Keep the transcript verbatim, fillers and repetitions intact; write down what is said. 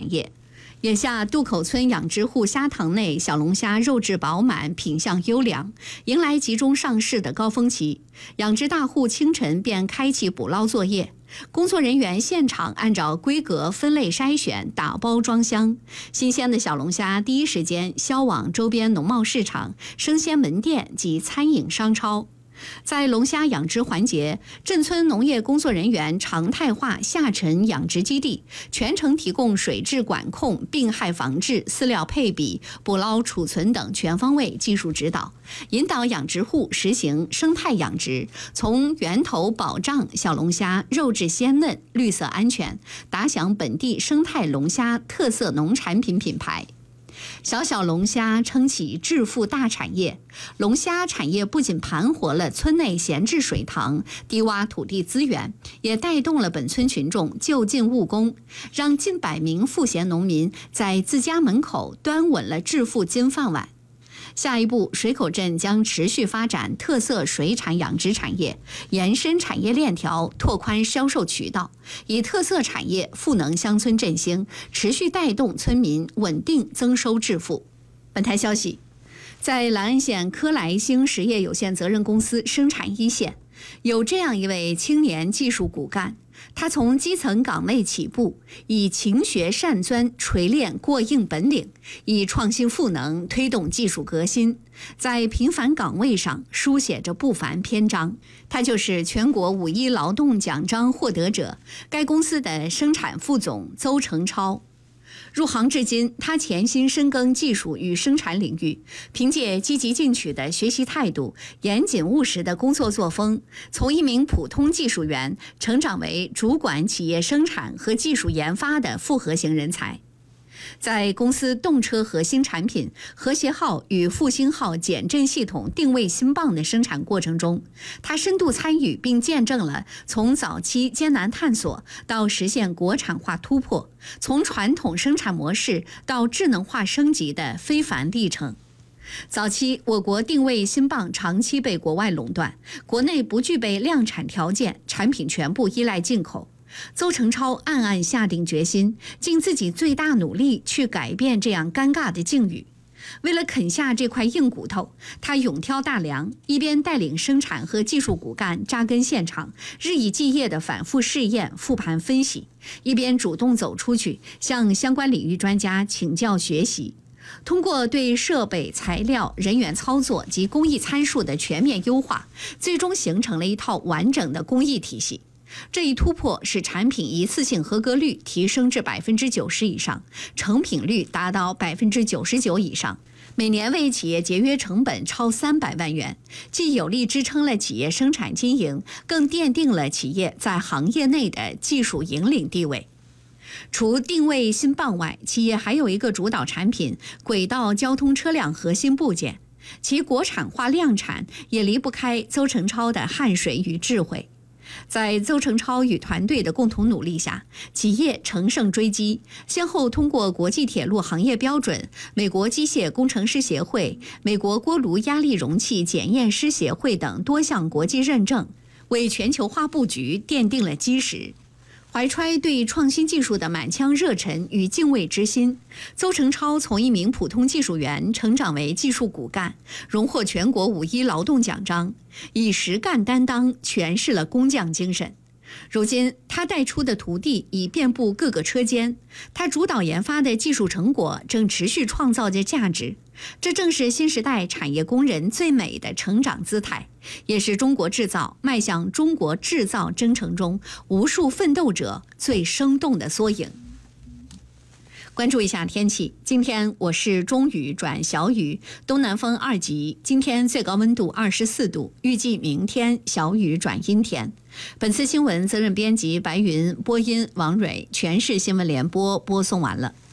产业。眼下渡口村养殖户虾塘内小龙虾肉质饱满，品相优良，迎来集中上市的高峰期。养殖大户清晨便开启捕捞作业，工作人员现场按照规格分类筛选、打包装箱，新鲜的小龙虾第一时间销往周边农贸市场、生鲜门店及餐饮商超。在龙虾养殖环节，镇村农业工作人员常态化下沉养殖基地，全程提供水质管控、病害防治、饲料配比、捕捞储存等全方位技术指导，引导养殖户实行生态养殖，从源头保障小龙虾肉质鲜嫩、绿色安全，打响本地生态龙虾特色农产品品牌。小小龙虾撑起致富大产业，龙虾产业不仅盘活了村内闲置水塘、低洼土地资源，也带动了本村群众就近务工，让近百名富闲农民在自家门口端稳了致富金饭碗。下一步，水口镇将持续发展特色水产养殖产业，延伸产业链条，拓宽销售渠道，以特色产业赋能乡村振兴，持续带动村民稳定增收致富。本台消息，在兰恩县科莱星实业有限责任公司生产一线，有这样一位青年技术骨干。他从基层岗位起步，以勤学善钻锤炼过硬本领，以创新赋能推动技术革新，在平凡岗位上书写着不凡篇章。他就是全国五一劳动奖章获得者，该公司的生产副总邹成超。入行至今，他潜心深耕技术与生产领域，凭借积极进取的学习态度、严谨务实的工作作风，从一名普通技术员成长为主管企业生产和技术研发的复合型人才。在公司动车核心产品和谐号与复兴号减震系统定位新棒的生产过程中，他深度参与并见证了从早期艰难探索到实现国产化突破，从传统生产模式到智能化升级的非凡历程。早期我国定位新棒长期被国外垄断，国内不具备量产条件，产品全部依赖进口。邹成超暗暗下定决心，尽自己最大努力去改变这样尴尬的境遇。为了啃下这块硬骨头，他勇挑大梁，一边带领生产和技术骨干扎根现场，日以继夜地反复试验、复盘分析，一边主动走出去，向相关领域专家请教学习。通过对设备、材料、人员操作及工艺参数的全面优化，最终形成了一套完整的工艺体系。这一突破使产品一次性合格率提升至百分之九十以上，成品率达到百分之九十九以上，每年为企业节约成本超三百万元，既有力支撑了企业生产经营，更奠定了企业在行业内的技术引领地位。除定位新棒外，企业还有一个主导产品——轨道交通车辆核心部件，其国产化量产也离不开邹成超的汗水与智慧。在邹成超与团队的共同努力下，企业乘胜追击，先后通过国际铁路行业标准、美国机械工程师协会、美国锅炉压力容器检验师协会等多项国际认证，为全球化布局奠定了基石。怀揣对创新技术的满腔热忱与敬畏之心，邹成超从一名普通技术员成长为技术骨干，荣获全国五一劳动奖章，以实干担当诠释了工匠精神。如今，他带出的徒弟已遍布各个车间，他主导研发的技术成果正持续创造着价值。这正是新时代产业工人最美的成长姿态，也是中国制造迈向中国制造征程中无数奋斗者最生动的缩影。关注一下天气，今天我市中雨转小雨，东南风二级，今天最高温度二十四度，预计明天小雨转阴天。本次新闻责任编辑白云，播音王蕊，全市新闻联播播送完了。